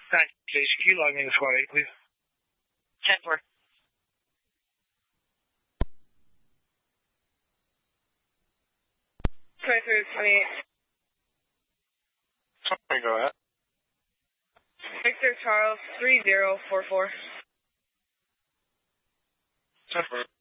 Station, can you log me to squad 8, please? 10-4. Tracer 28. Sorry, go ahead. Victor Charles 3044. 10-4.